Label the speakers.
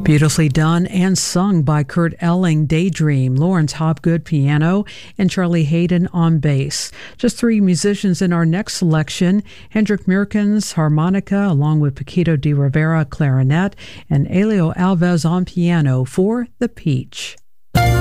Speaker 1: Beautifully done and sung by Kurt Elling, Daydream, Lawrence Hopgood, piano, and Charlie Hayden on bass. Just three musicians in our next selection: Hendrik Meerkens, harmonica, along with Paquito de Rivera, clarinet, and Elio Alves on piano for The Peach.